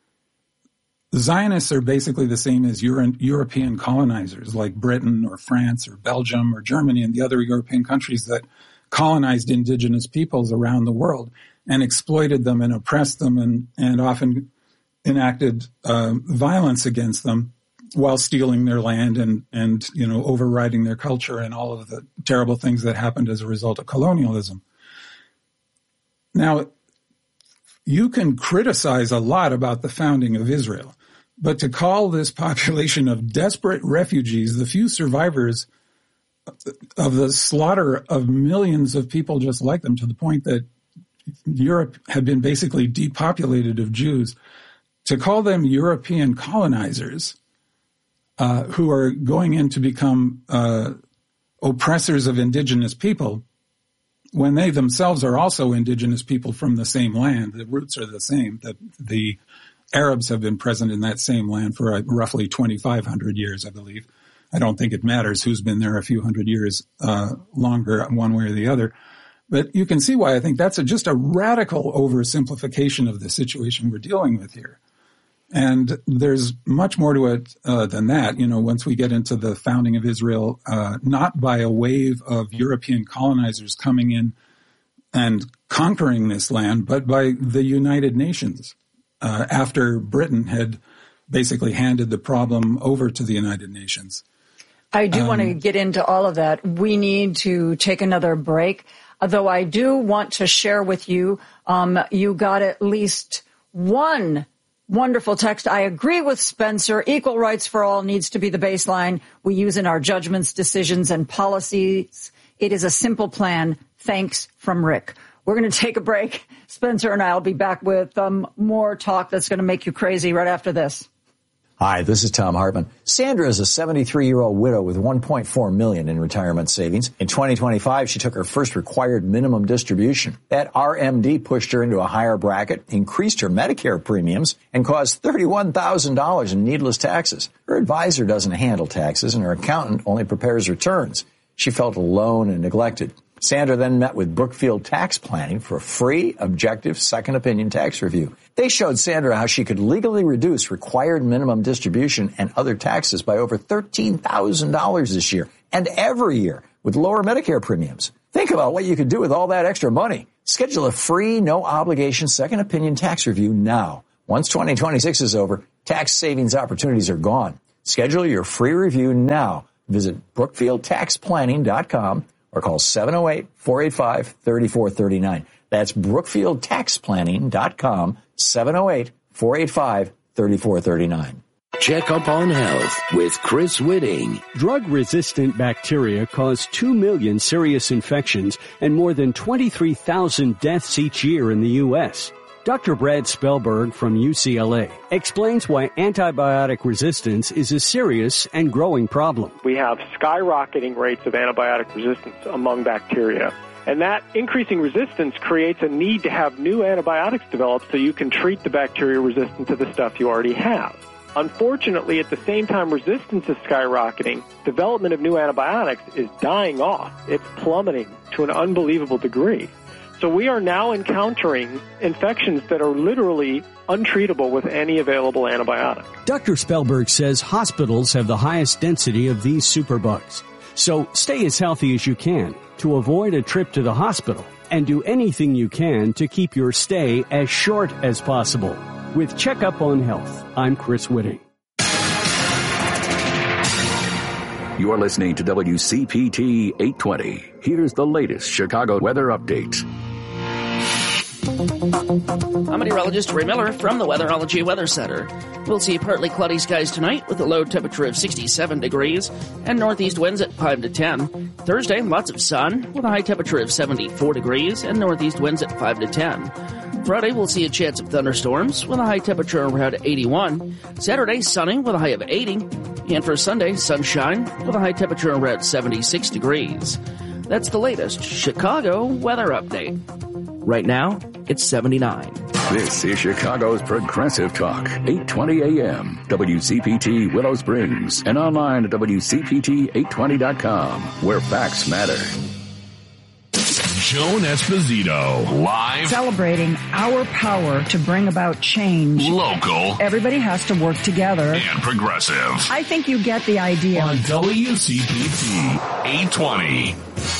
Zionists are basically the same as Euro- European colonizers like Britain or France or Belgium or Germany and the other European countries that colonized indigenous peoples around the world and exploited them and oppressed them and, and often enacted uh, violence against them while stealing their land and, and, you know, overriding their culture and all of the terrible things that happened as a result of colonialism. Now, you can criticize a lot about the founding of Israel, but to call this population of desperate refugees, the few survivors of the slaughter of millions of people just like them, to the point that Europe had been basically depopulated of Jews, to call them European colonizers uh, who are going in to become uh, oppressors of indigenous people, when they themselves are also indigenous people from the same land. The roots are the same. That the Arabs have been present in that same land for uh, roughly twenty-five hundred years, I believe. I don't think it matters who's been there a few hundred years uh, longer, one way or the other. But you can see why I think that's a, just a radical oversimplification of the situation we're dealing with here. And there's much more to it uh, than that. You know, once we get into the founding of Israel, uh, not by a wave of European colonizers coming in and conquering this land, but by the United Nations uh, after Britain had basically handed the problem over to the United Nations. I do um, want to get into all of that. We need to take another break, although I do want to share with you, um, you got at least one wonderful text. I agree with Spencer. Equal rights for all needs to be the baseline we use in our judgments, decisions, and policies. It is a simple plan. Thanks from Rick. We're going to take a break. Spencer and I will be back with um, more talk that's going to make you crazy right after this. Hi, this is Tom Hartman. Sandra is a seventy-three-year-old widow with one point four million dollars in retirement savings. In twenty twenty-five, she took her first required minimum distribution. That R M D pushed her into a higher bracket, increased her Medicare premiums, and caused thirty-one thousand dollars in needless taxes. Her advisor doesn't handle taxes, and her accountant only prepares returns. She felt alone and neglected. Sandra then met with Brookfield Tax Planning for a free, objective, second opinion tax review. They showed Sandra how she could legally reduce required minimum distribution and other taxes by over thirteen thousand dollars this year and every year with lower Medicare premiums. Think about what you could do with all that extra money. Schedule a free, no-obligation second opinion tax review now. Once twenty twenty-six is over, tax savings opportunities are gone. Schedule your free review now. Visit brookfield tax planning dot com or call seven oh eight, four eight five, three four three nine. That's brookfield tax planning dot com, seven oh eight, four eight five, three four three nine. Check up on health with Chris Whitting. Drug-resistant bacteria cause two million serious infections and more than twenty-three thousand deaths each year in the U S Doctor Brad Spellberg from U C L A explains why antibiotic resistance is a serious and growing problem. We have skyrocketing rates of antibiotic resistance among bacteria. And that increasing resistance creates a need to have new antibiotics developed so you can treat the bacteria resistant to the stuff you already have. Unfortunately, at the same time resistance is skyrocketing, development of new antibiotics is dying off. It's plummeting to an unbelievable degree. So we are now encountering infections that are literally untreatable with any available antibiotic. Doctor Spellberg says hospitals have the highest density of these superbugs. So stay as healthy as you can to avoid a trip to the hospital and do anything you can to keep your stay as short as possible. With Checkup on Health, I'm Chris Whitting. You're listening to W C P T eight twenty. Here's the latest Chicago weather update. I'm meteorologist Ray Miller from the Weatherology Weather Center. We'll see partly cloudy skies tonight with a low temperature of sixty-seven degrees and northeast winds at five to ten. Thursday, lots of sun with a high temperature of seventy-four degrees and northeast winds at five to ten. Friday, we'll see a chance of thunderstorms with a high temperature around eighty-one. Saturday, sunny with a high of eighty. And for Sunday, sunshine with a high temperature around seventy-six degrees. That's the latest Chicago weather update. Right now, it's seventy-nine. This is Chicago's Progressive Talk, eight twenty a m, W C P T Willow Springs, and online at W C P T eight twenty dot com, where facts matter. Joan Esposito, live. Celebrating our power to bring about change. Local. Everybody has to work together. And progressive. I think you get the idea. On W C P T eight twenty.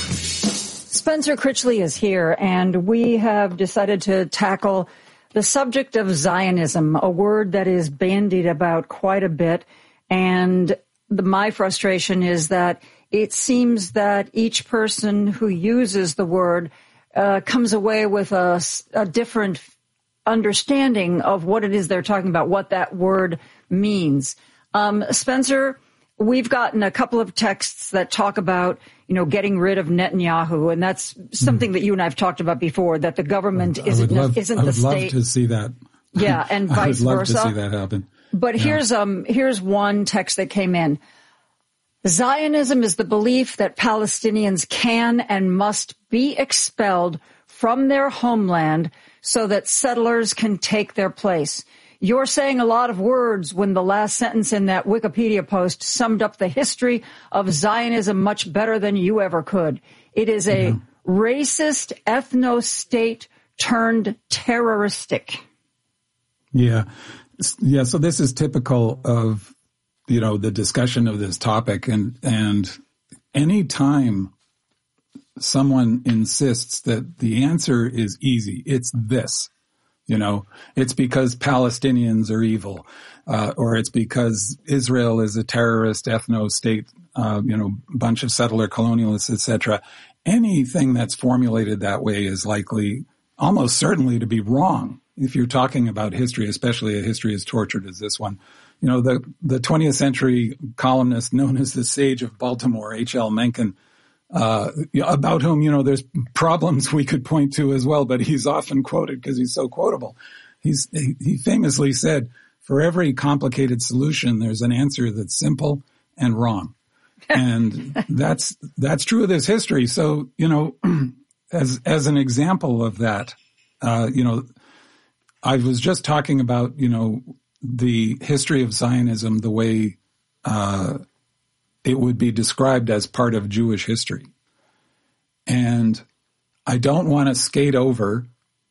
Spencer Critchley is here, and we have decided to tackle the subject of Zionism, a word that is bandied about quite a bit. And the, my frustration is that it seems that each person who uses the word uh, comes away with a, a different understanding of what it is they're talking about, what that word means. Um, Spencer, we've gotten a couple of texts that talk about, you know, getting rid of Netanyahu, and that's something mm. that you and I have talked about before, that the government isn't, love, isn't I the would state. love to see that. Yeah, and vice I would love versa. to see that happen. But yeah. here's um here's one text that came in. Zionism is the belief that Palestinians can and must be expelled from their homeland so that settlers can take their place. You're saying a lot of words when the last sentence in that Wikipedia post summed up the history of Zionism much better than you ever could. It is a yeah. racist ethno-state turned terroristic. Yeah. Yeah. So this is typical of, you know, the discussion of this topic. And, and any time someone insists that the answer is easy, it's this. You know, it's because Palestinians are evil, uh, or it's because Israel is a terrorist ethno-state, uh, you know, bunch of settler colonialists, et cetera. Anything that's formulated that way is likely, almost certainly, to be wrong if you're talking about history, especially a history as tortured as this one. You know, the, the twentieth century columnist known as the Sage of Baltimore, H L Mencken, Uh, about whom, you know, there's problems we could point to as well, but he's often quoted because he's so quotable. He's, he, he famously said, for every complicated solution, there's an answer that's simple and wrong. And that's, that's true of this history. So, you know, as, as an example of that, uh, you know, I was just talking about, you know, the history of Zionism, the way, uh, it would be described as part of Jewish history. And I don't want to skate over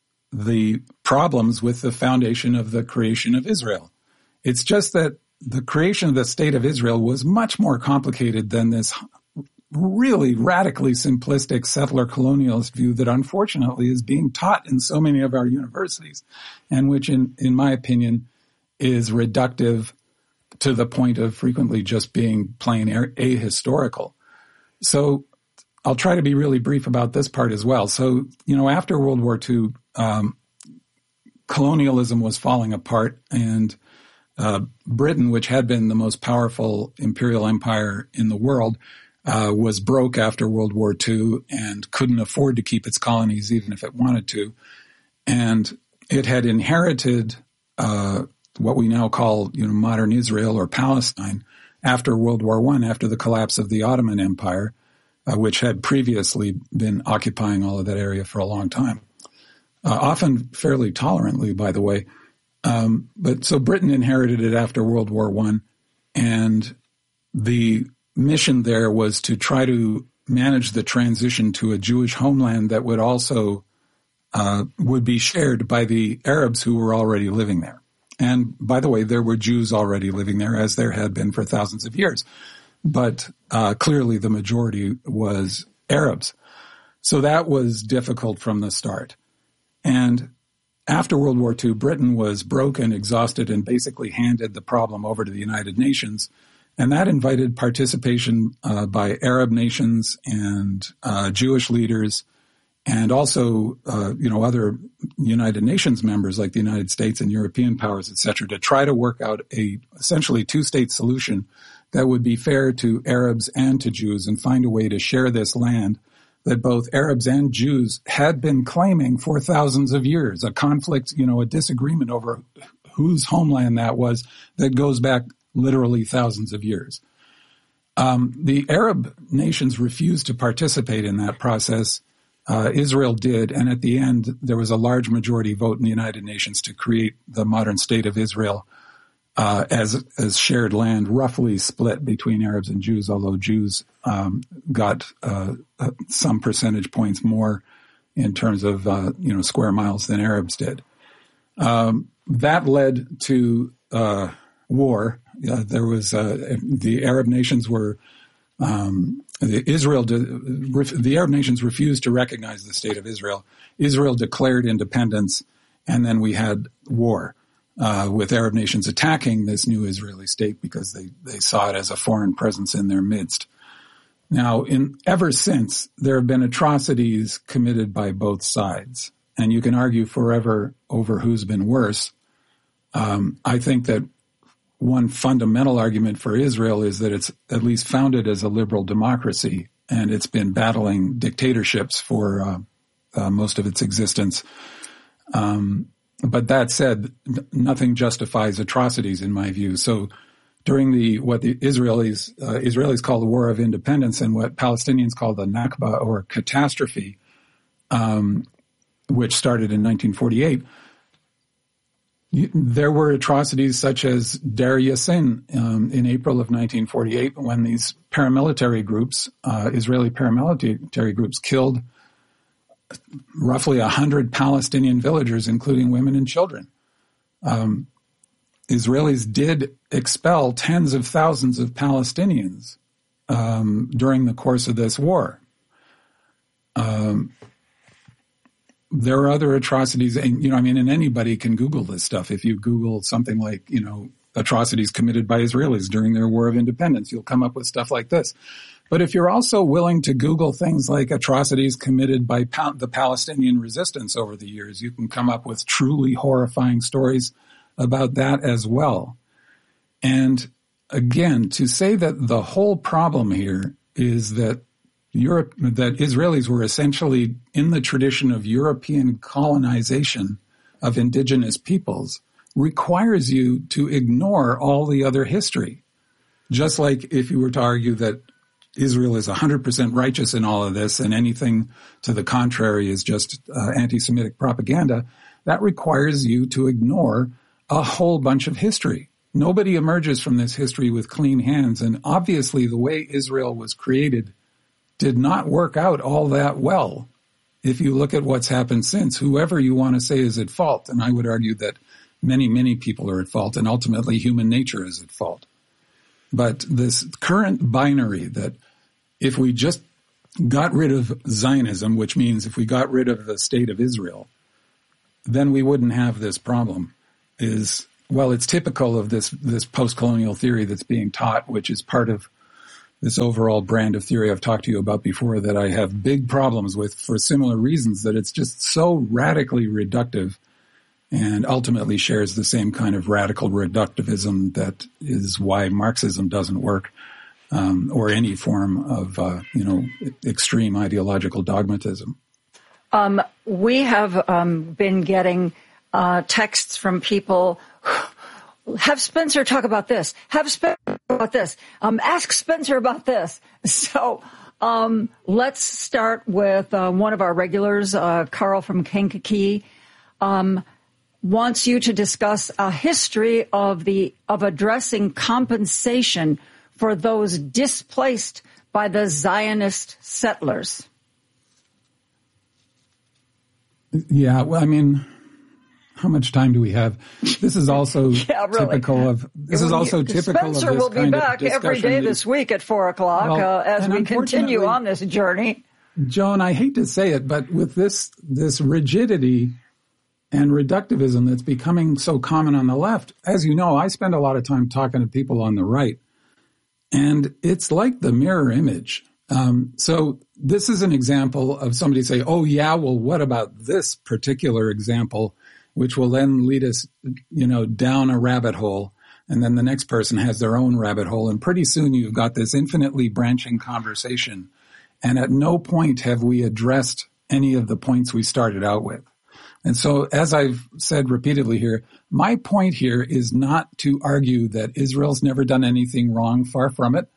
the problems with the foundation of the creation of Israel. It's just that the creation of the state of Israel was much more complicated than this really radically simplistic settler colonialist view that unfortunately is being taught in so many of our universities, and which in, in my opinion is reductive to the point of frequently just being plain ahistorical. So I'll try to be really brief about this part as well. So, you know, after World War Two, um, colonialism was falling apart, and uh, Britain, which had been the most powerful imperial empire in the world, uh, was broke after World War Two and couldn't afford to keep its colonies even if it wanted to. And it had inherited uh, what we now call, you know, modern Israel or Palestine after World War One, after the collapse of the Ottoman Empire, uh, which had previously been occupying all of that area for a long time, uh, often fairly tolerantly, by the way. Um, but so Britain inherited it after World War One, and the mission there was to try to manage the transition to a Jewish homeland that would also uh, would be shared by the Arabs who were already living there. And by the way, there were Jews already living there, as there had been for thousands of years. But uh, clearly the majority was Arabs. So that was difficult from the start. And after World War Two, Britain was broken, exhausted, and basically handed the problem over to the United Nations. And that invited participation uh, by Arab nations and uh, Jewish leaders, and also, uh, you know, other United Nations members like the United States and European powers, et cetera, to try to work out a essentially two-state solution that would be fair to Arabs and to Jews, and find a way to share this land that both Arabs and Jews had been claiming for thousands of years. A conflict, you know, a disagreement over whose homeland that was that goes back literally thousands of years. Um, the Arab nations refused to participate in that process. Uh, Israel did, and at the end, there was a large majority vote in the United Nations to create the modern state of Israel uh, as as shared land, roughly split between Arabs and Jews, although Jews um, got uh, uh, some percentage points more in terms of uh, you know square miles than Arabs did. Um, that led to uh, war. Uh, there was uh, the Arab nations were. Um, the Israel, de- the Arab nations refused to recognize the state of Israel. Israel declared independence, and then we had war uh, with Arab nations attacking this new Israeli state because they, they saw it as a foreign presence in their midst. Now, in ever since, there have been atrocities committed by both sides, and you can argue forever over who's been worse. Um, I think that one fundamental argument for Israel is that it's at least founded as a liberal democracy, and it's been battling dictatorships for uh, uh, most of its existence. Um, but that said, n- nothing justifies atrocities in my view. So during the what the Israelis uh, Israelis call the War of Independence, and what Palestinians call the Nakba or catastrophe, um, which started in nineteen forty-eight, there were atrocities such as Deir Yassin um, in April of nineteen forty-eight, when these paramilitary groups, uh, Israeli paramilitary groups, killed roughly one hundred Palestinian villagers, including women and children. Um, Israelis did expel tens of thousands of Palestinians um, during the course of this war. Um, There are other atrocities, and, you know, I mean, and anybody can Google this stuff. If you Google something like, you know, atrocities committed by Israelis during their War of Independence, you'll come up with stuff like this. But if you're also willing to Google things like atrocities committed by pa- the Palestinian resistance over the years, you can come up with truly horrifying stories about that as well. And again, to say that the whole problem here is that Europe, that Israelis were essentially in the tradition of European colonization of indigenous peoples, requires you to ignore all the other history. Just like if you were to argue that Israel is one hundred percent righteous in all of this and anything to the contrary is just uh, anti-Semitic propaganda, that requires you to ignore a whole bunch of history. Nobody emerges from this history with clean hands, and obviously the way Israel was created did not work out all that well. If you look at what's happened since, whoever you want to say is at fault, and I would argue that many, many people are at fault, and ultimately human nature is at fault. But this current binary that if we just got rid of Zionism, which means if we got rid of the state of Israel, then we wouldn't have this problem, is, well, it's typical of this, this post-colonial theory that's being taught, which is part of this overall brand of theory I've talked to you about before that I have big problems with for similar reasons, that it's just so radically reductive and ultimately shares the same kind of radical reductivism that is why Marxism doesn't work, um, or any form of, uh, you know, extreme ideological dogmatism. Um, we have um, been getting uh, texts from people. Have Spencer talk about this. Have Spencer talk about this. Um, ask Spencer about this. So um, let's start with uh, one of our regulars, uh, Carl from Kankakee. Um, wants you to discuss a history of the of addressing compensation for those displaced by the Zionist settlers. Yeah, well, I mean, how much time do we have? This is also yeah, really. typical of this is also typical Spencer of this will be kind back of every day that, this week at four o'clock well, uh, as we continue on this journey. Joan, I hate to say it, but with this this rigidity and reductivism that's becoming so common on the left, as you know, I spend a lot of time talking to people on the right, and it's like the mirror image. Um, so this is an example of somebody say, oh, yeah, well, what about this particular example, which will then lead us, you know, down a rabbit hole. And then the next person has their own rabbit hole. And pretty soon you've got this infinitely branching conversation. And at no point have we addressed any of the points we started out with. And so, as I've said repeatedly here, my point here is not to argue that Israel's never done anything wrong, far from it.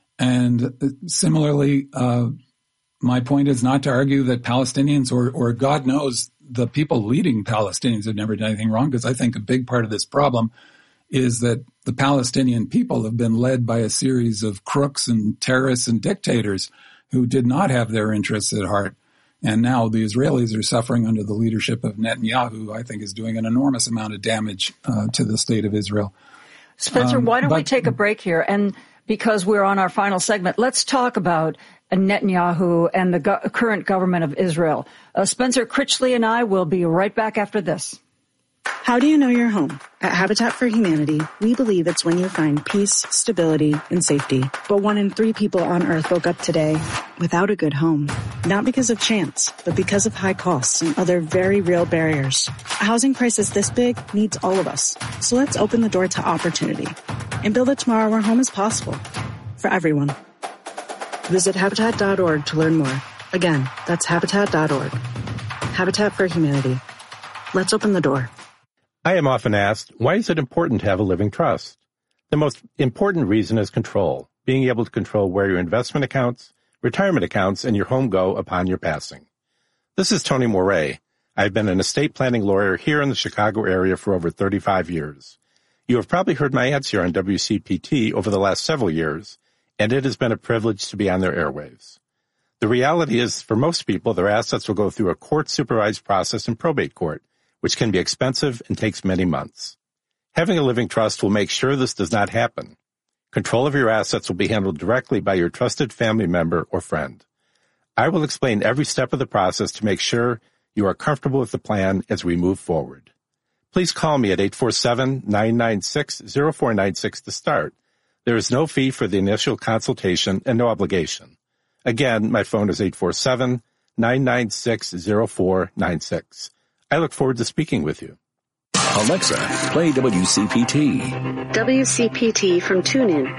And similarly, uh, my point is not to argue that Palestinians or, or God knows the people leading Palestinians have never done anything wrong, because I think a big part of this problem is that the Palestinian people have been led by a series of crooks and terrorists and dictators who did not have their interests at heart. And now the Israelis are suffering under the leadership of Netanyahu, who I think is doing an enormous amount of damage uh, to the state of Israel. Spencer, um, why don't but, we take a break here? And because we're on our final segment, let's talk about Netanyahu and the go- current government of Israel. Uh, Spencer Critchley and I will be right back after this. How do you know you're home? At Habitat for Humanity, we believe it's when you find peace, stability, and safety. But one in three people on Earth woke up today without a good home. Not because of chance, but because of high costs and other very real barriers. A housing crisis this big needs all of us. So let's open the door to opportunity and build a tomorrow where home is possible for everyone. Visit Habitat dot org to learn more. Again, that's Habitat dot org. Habitat for Humanity. Let's open the door. I am often asked, why is it important to have a living trust? The most important reason is control, being able to control where your investment accounts, retirement accounts, and your home go upon your passing. This is Tony Moret. I've been an estate planning lawyer here in the Chicago area for over thirty-five years. You have probably heard my ads here on W C P T over the last several years, and it has been a privilege to be on their airwaves. The reality is, for most people, their assets will go through a court-supervised process in probate court, which can be expensive and takes many months. Having a living trust will make sure this does not happen. Control of your assets will be handled directly by your trusted family member or friend. I will explain every step of the process to make sure you are comfortable with the plan as we move forward. Please call me at eight four seven, nine nine six, zero four nine six to start. There is no fee for the initial consultation and no obligation. Again, my phone is eight four seven, nine nine six, zero four nine six. I look forward to speaking with you. Alexa, play W C P T. W C P T from TuneIn.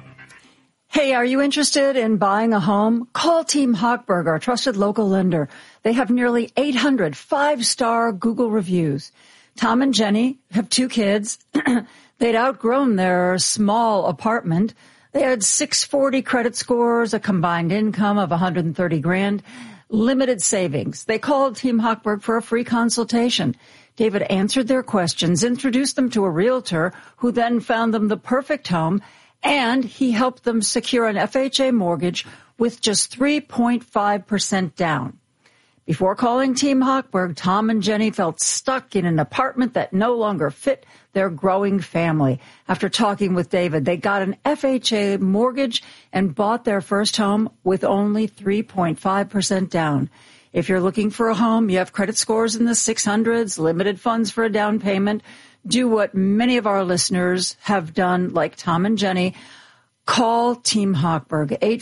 Hey, are you interested in buying a home? Call Team Hochberg, our trusted local lender. They have nearly eight hundred five-star Google reviews. Tom and Jenny have two kids. They'd outgrown their small apartment. They had six forty credit scores, a combined income of one hundred thirty grand, limited savings. They called Team Hochberg for a free consultation. David answered their questions, introduced them to a realtor who then found them the perfect home, and he helped them secure an F H A mortgage with just three point five percent down. Before calling Team Hochberg, Tom and Jenny felt stuck in an apartment that no longer fit their growing family. After talking with David, they got an F H A mortgage and bought their first home with only three point five percent down. If you're looking for a home, you have credit scores in the six hundreds, limited funds for a down payment, do what many of our listeners have done, like Tom and Jenny. Call Team Hochberg, eight